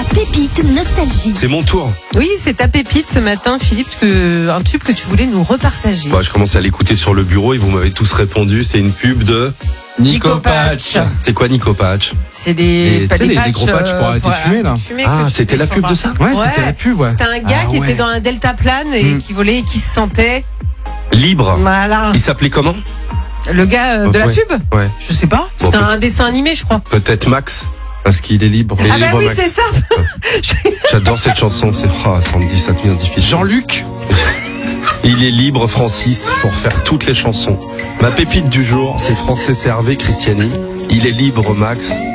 La pépite nostalgie. C'est mon tour. Oui, c'est ta pépite ce matin, Philippe, un tube que tu voulais nous repartager. Je commence à l'écouter sur le bureau et vous m'avez tous répondu. C'est une pub de Nico Patch. C'est quoi Nico Patch? C'est des gros patchs pour arrêter de fumer, là. Ah, c'était la pub de ça? Ouais, c'était la pub, ouais. C'était un gars qui était dans un deltaplane et qui volait et qui se sentait libre. Voilà. Il s'appelait comment? Le gars de la pub? Ouais. Je sais pas. C'était un dessin animé, je crois. Peut-être Max. Parce qu'il est libre. Ah bah oui, c'est ça. J'adore cette chanson. Ça me dit, ça devient difficile. Jean-Luc. Il est libre, Francis, pour faire toutes les chansons. Ma pépite du jour, c'est Frances Hervé Christiani. Il est libre, Max,